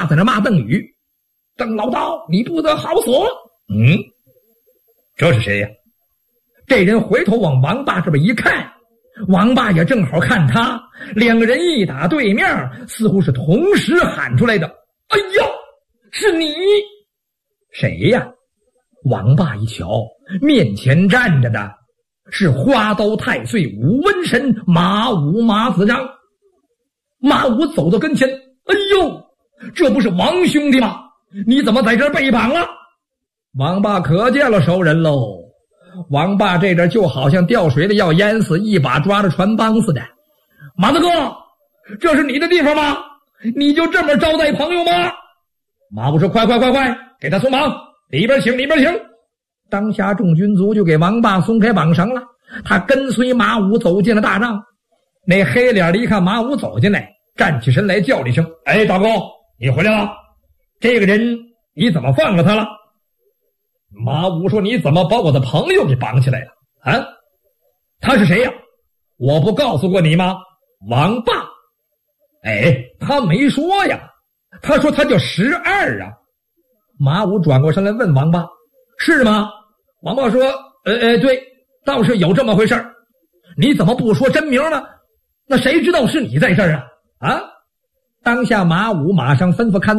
在那骂邓禹：“邓老道，你不得好死！”这是谁呀？这人回头往王霸这边一看，王霸也正好看他，两个人一打对面，似乎是同时喊出来的：“哎呀，是你！”谁呀？王霸一瞧，面前站着的是花刀太岁武瘟神马武马子章。马武走到跟前：“哎呦，这不是王兄弟吗？你怎么在这儿被绑了？”王霸可见了熟人喽。王霸这阵就好像掉水里要淹死，一把抓着船帮似的。“马大哥，这是你的地方吗？你就这么招待朋友吗？”马武说：“快，给他松绑，里边请。”当下众军卒就给王霸松开绑绳了。他跟随马武走进了大帐。那黑脸的一看马武走进来，站起身来叫了一声：“哎，大哥，你回来了？这个人你怎么放了他了？”马武说：“你怎么把我的朋友给绑起来了啊？他是谁呀？我不告诉过你吗？王霸。”他没说呀，他说他叫12啊。马武转过身来问王霸：“是吗？”王霸说：“对，倒是有这么回事儿。你怎么不说真名呢？那谁知道是你在这儿啊？”当下马武马上吩咐看